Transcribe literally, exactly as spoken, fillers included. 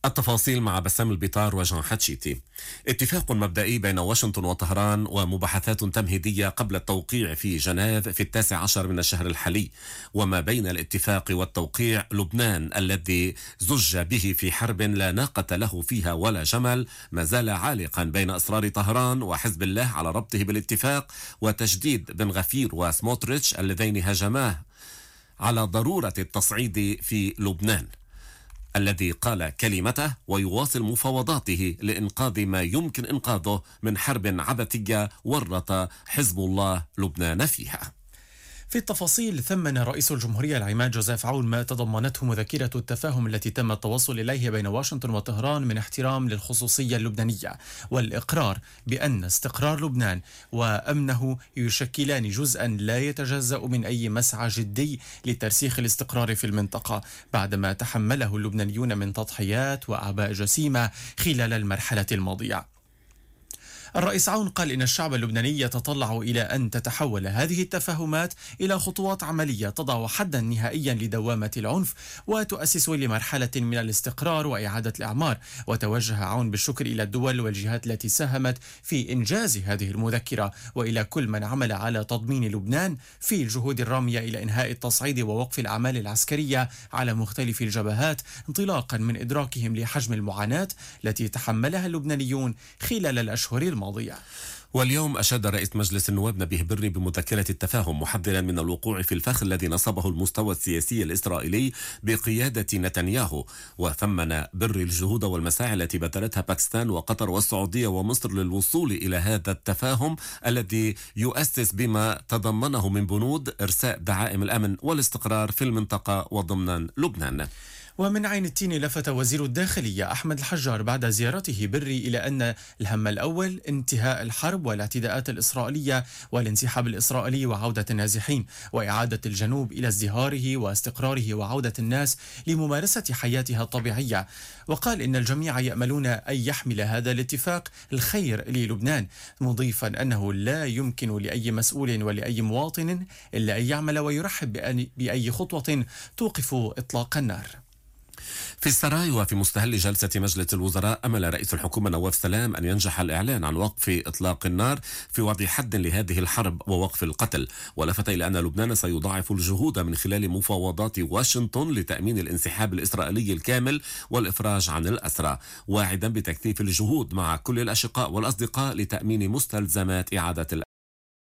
التفاصيل مع بسام البيطار وجان حتشيتي. اتفاق مبدئي بين واشنطن وطهران ومباحثات تمهيدية قبل التوقيع في جنيف في التاسع عشر من الشهر الحالي. وما بين الاتفاق والتوقيع لبنان الذي زج به في حرب لا ناقة له فيها ولا جمل ما زال عالقا بين إصرار طهران وحزب الله على ربطه بالاتفاق، وتجديد بن غفير وسموتريتش اللذين هاجماه على ضرورة التصعيد في لبنان، الذي قال كلمته ويواصل مفاوضاته لإنقاذ ما يمكن إنقاذه من حرب عبثية ورط حزب الله لبنان فيها. في التفاصيل، ثمن رئيس الجمهورية العماد جوزيف عون ما تضمنته مذكرة التفاهم التي تم التوصل إليه بين واشنطن وطهران من احترام للخصوصية اللبنانية، والإقرار بأن استقرار لبنان وأمنه يشكلان جزءا لا يتجزأ من أي مسعى جدي لترسيخ الاستقرار في المنطقة بعدما تحمله اللبنانيون من تضحيات وأعباء جسيمة خلال المرحلة الماضية. الرئيس عون قال إن الشعب اللبناني يتطلع إلى أن تتحول هذه التفاهمات إلى خطوات عملية تضع حدا نهائيا لدوامة العنف وتؤسس لمرحلة من الاستقرار وإعادة الإعمار. وتوجه عون بالشكر إلى الدول والجهات التي ساهمت في إنجاز هذه المذكرة، وإلى كل من عمل على تضمين لبنان في الجهود الرامية إلى إنهاء التصعيد ووقف الأعمال العسكرية على مختلف الجبهات، انطلاقا من إدراكهم لحجم المعاناة التي تحملها اللبنانيون خلال الأشهر الماضية. واليوم أشاد رئيس مجلس النواب نبيه بري بمذكرة التفاهم، محذرا من الوقوع في الفخ الذي نصبه المستوى السياسي الإسرائيلي بقيادة نتنياهو. وثمن بري الجهود والمساعي التي بذلتها باكستان وقطر والسعودية ومصر للوصول إلى هذا التفاهم الذي يؤسس بما تضمنه من بنود إرساء دعائم الأمن والاستقرار في المنطقة وضمن لبنان. ومن عين التين لفت وزير الداخلية أحمد الحجار بعد زيارته بري إلى أن الهم الأول انتهاء الحرب والاعتداءات الإسرائيلية والانسحاب الإسرائيلي وعودة النازحين وإعادة الجنوب إلى ازدهاره واستقراره وعودة الناس لممارسة حياتها الطبيعية. وقال إن الجميع يأملون أن يحمل هذا الاتفاق الخير للبنان، مضيفا أنه لا يمكن لأي مسؤول ولأي مواطن إلا أن يعمل ويرحب بأي خطوة توقف إطلاق النار. في السراي وفي مستهل جلسة مجلس الوزراء، أمل رئيس الحكومة نواف سلام أن ينجح الإعلان عن وقف إطلاق النار في وضع حد لهذه الحرب ووقف القتل، ولفت إلى أن لبنان سيضاعف الجهود من خلال مفاوضات واشنطن لتأمين الانسحاب الإسرائيلي الكامل والإفراج عن الأسرى، واعدا بتكثيف الجهود مع كل الأشقاء والأصدقاء لتأمين مستلزمات إعادة